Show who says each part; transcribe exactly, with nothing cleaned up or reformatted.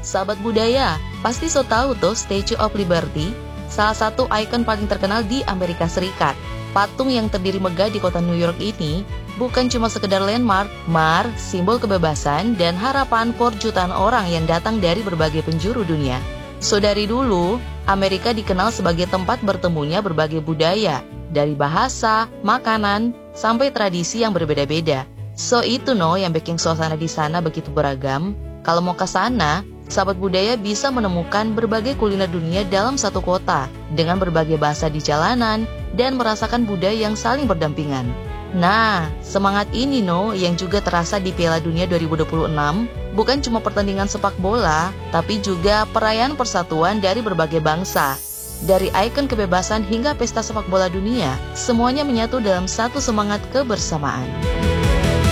Speaker 1: Sahabat budaya, pasti so tahu tuh Statue of Liberty, salah satu ikon paling terkenal di Amerika Serikat. Patung yang terdiri megah di kota New York ini bukan cuma sekedar landmark, mar, simbol kebebasan dan harapan for jutaan orang yang datang dari berbagai penjuru dunia. So dari dulu, Amerika dikenal sebagai tempat bertemunya berbagai budaya, dari bahasa, makanan, sampai tradisi yang berbeda-beda. So itu no yang bikin suasana di sana begitu beragam. Kalau mau ke sana, sahabat budaya bisa menemukan berbagai kuliner dunia dalam satu kota, dengan berbagai bahasa di jalanan, dan merasakan budaya yang saling berdampingan. Nah, semangat ini no yang juga terasa di Piala Dunia dua ribu dua puluh enam, bukan cuma pertandingan sepak bola, tapi juga perayaan persatuan dari berbagai bangsa. Dari ikon kebebasan hingga pesta sepak bola dunia, semuanya menyatu dalam satu semangat kebersamaan.